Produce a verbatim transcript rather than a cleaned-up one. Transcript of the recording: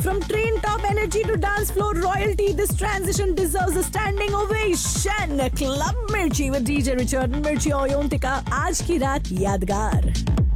From train top energy to dance floor royalty, this transition deserves a standing ovation. Club Mirchi with D J Richard and Mirchi Oyontika. आज की रात यादगार.